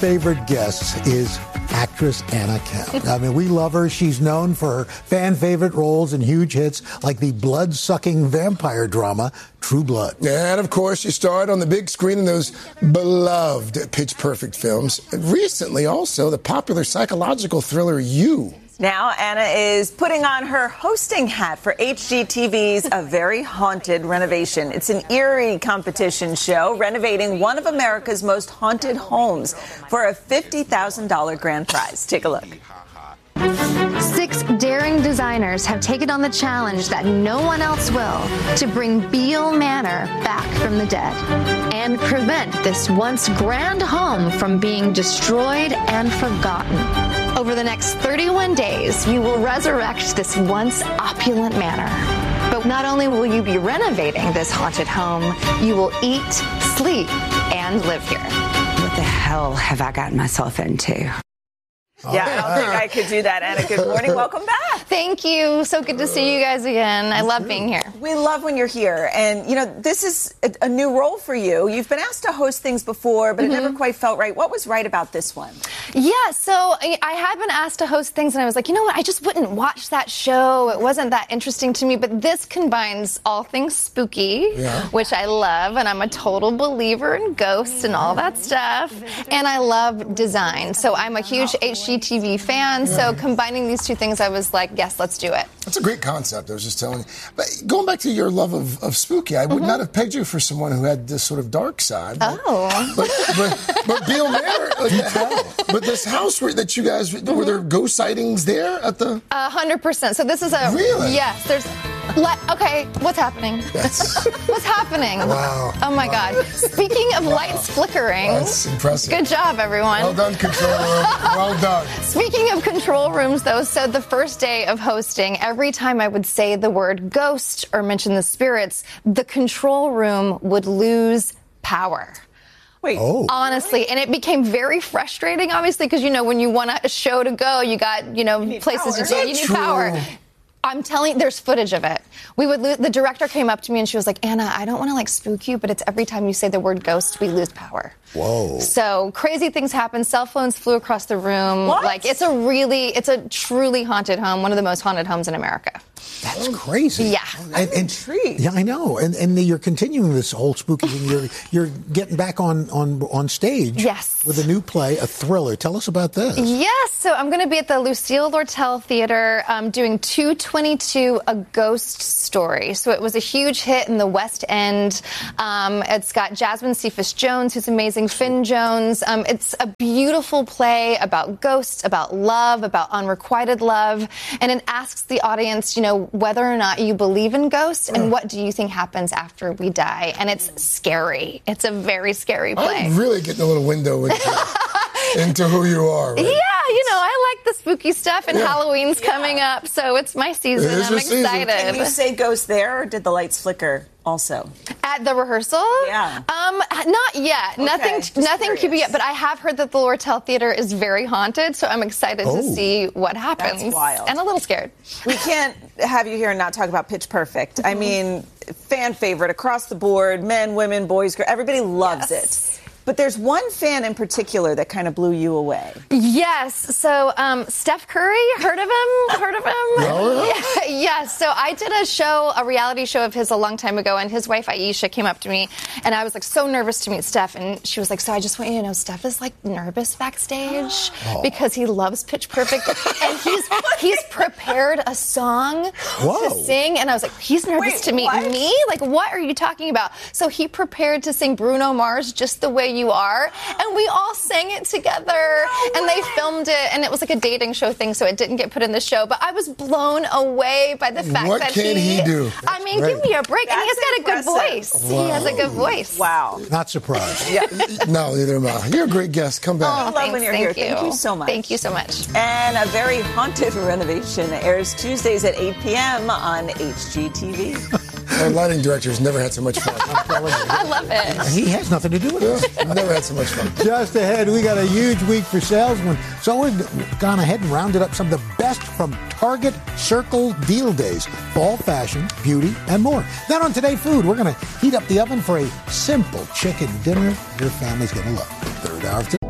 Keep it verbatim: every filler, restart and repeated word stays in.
Favorite guest is actress Anna Camp. I mean, we love her. She's known for her fan favorite roles and huge hits like the blood-sucking vampire drama True Blood. And of course, she starred on the big screen in those beloved Pitch Perfect films. And recently, also, the popular psychological thriller You. Now, Anna is putting on her hosting hat for H G T V's A Very Haunted Renovation. It's an eerie competition show renovating one of America's most haunted homes for a fifty thousand dollars grand prize. Take a look. Six daring designers have taken on the challenge that no one else will to bring Beale Manor back from the dead and prevent this once grand home from being destroyed and forgotten. Over the next thirty-one days, you will resurrect this once opulent manor. But not only will you be renovating this haunted home, you will eat, sleep, and live here. What the hell have I gotten myself into? Yeah, I don't think I could do that, Anna. Good morning. Welcome back. Thank you. So good to see you guys again. I love being here. We love when you're here. And, you know, this is a, a new role for you. You've been asked to host things before, but mm-hmm. it never quite felt right. What was right about this one? Yeah, so I had been asked to host things, and I was like, you know what? I just wouldn't watch that show. It wasn't that interesting to me. But this combines all things spooky, yeah. which I love, and I'm a total believer in ghosts and all that stuff. And I love design. So I'm a huge H G T V fan, so combining these two things, I was like, yes, let's do it. That's a great concept, I was just telling you. But going back to your love of, of spooky, I would mm-hmm. not have pegged you for someone who had this sort of dark side. But, oh. But, but, but Beale Manor, like, but this house where, that you guys, mm-hmm. were there ghost sightings there at the... A hundred percent. So this is a... Really? Yes, there's... Let, okay, what's happening? Yes. What's happening? Wow. Oh, my wow. God. Speaking of wow. lights flickering. That's impressive. Good job, everyone. Well done, control room. Well done. Speaking of control rooms, though, so the first day of hosting, every time I would say the word ghost or mention the spirits, the control room would lose power. Wait, oh. honestly, and it became very frustrating, obviously, because, you know, when you want a show to go, you got, you know, you places power. to go, you need power. I'm telling you, there's footage of it. We would lose, the director came up to me and she was like, Anna, I don't want to like spook you, but it's every time you say the word ghost, we lose power. Whoa. So crazy things happen. Cell phones flew across the room. What? Like it's a really, it's a truly haunted home. One of the most haunted homes in America. That's crazy. Yeah. And, I'm and, intrigued. Yeah, I know. And and you're continuing this whole spooky thing. You're you're getting back on, on, on stage. Yes. With a new play, a thriller. Tell us about this. Yes. So I'm going to be at the Lucille Lortel Theater um, doing two twenty-two, A Ghost Story. So it was a huge hit in the West End. Um, it's got Jasmine Cephas Jones, who's amazing, Finn Jones. Um, it's a beautiful play about ghosts, about love, about unrequited love. And it asks the audience, you know, whether or not you believe in ghosts and what do you think happens after we die. And it's scary. It's a very scary play. I'm really getting a little window into, into who you are. Right? Yeah, you know, I like the spooky stuff, and yeah. Halloween's yeah. coming up, so it's my season. It is I'm your excited. season. Can you say ghost there, or did the lights flicker also? At the rehearsal? Yeah. Um, not yet. Okay, nothing nothing curious. could be yet, but I have heard that the Lortel Theater is very haunted, so I'm excited Oh. to see what happens. That's wild. And a little scared. We can't have you here and not talk about Pitch Perfect. I mean, fan favorite across the board, men, women, boys, girls, everybody loves Yes. it. But there's one fan in particular that kind of blew you away. Yes. So um, Steph Curry, heard of him? Heard of him? Oh, yeah. Yes. So I did a show, a reality show of his a long time ago, and his wife Aisha came up to me, and I was like so nervous to meet Steph, and she was like, "So I just want you to know, Steph is like nervous backstage Oh. because he loves Pitch Perfect, and he's he's prepared a song Whoa. to sing." And I was like, "He's nervous Wait, to meet what? me? Like, what are you talking about?" So he prepared to sing Bruno Mars, "Just the Way You Are," and we all sang it together, no and they filmed it, and it was like a dating show thing, so it didn't get put in the show, but I was blown away by the fact what that can he, he do? I mean, great. give me a break. That's and he's got a good impressive. voice. He has a good voice. Wow. Not surprised. Yeah. No, neither am I. You're a great guest. Come back. Oh, I love thanks, when you're thank here. You. Thank you so much. Thank you so much. And A Very Haunted Renovation airs Tuesdays at eight p.m. on H G T V. Our lighting director's never had so much fun. I'm telling you. I love it. He has nothing to do with it. I've never had so much fun. Just ahead, we got a huge week for salesmen. So we've gone ahead and rounded up some of the best from Target Circle Deal Days. Fall fashion, beauty, and more. Then on Today Food, we're going to heat up the oven for a simple chicken dinner your family's going to love. Third hour of